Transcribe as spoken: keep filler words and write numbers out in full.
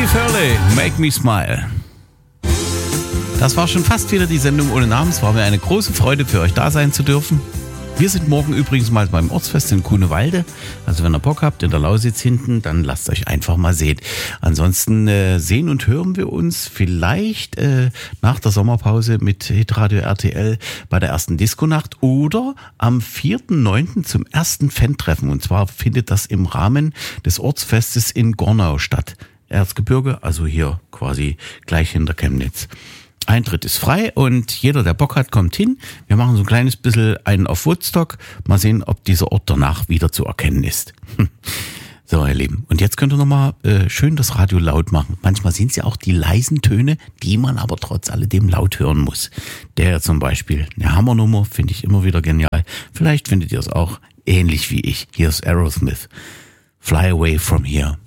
Steve Hurley, Make Me Smile. Das war schon fast wieder die Sendung ohne Namen. Es war mir eine große Freude, für euch da sein zu dürfen. Wir sind morgen übrigens mal beim Ortsfest in Grunewalde. Also wenn ihr Bock habt, in der Lausitz hinten, dann lasst euch einfach mal sehen. Ansonsten äh, sehen und hören wir uns vielleicht äh, nach der Sommerpause mit Hitradio R T L bei der ersten Disco-Nacht oder am vierten neunten zum ersten Fan-Treffen. Und zwar findet das im Rahmen des Ortsfestes in Gornau statt. Erzgebirge, also hier quasi gleich hinter Chemnitz. Eintritt ist frei und jeder, der Bock hat, kommt hin. Wir machen so ein kleines bisschen einen auf Woodstock. Mal sehen, ob dieser Ort danach wieder zu erkennen ist. So, ihr Lieben. Und jetzt könnt ihr nochmal äh, schön das Radio laut machen. Manchmal sind es ja auch die leisen Töne, die man aber trotz alledem laut hören muss. Der zum Beispiel, eine Hammernummer, finde ich immer wieder genial. Vielleicht findet ihr es auch ähnlich wie ich. Hier ist Aerosmith. Fly Away From Here.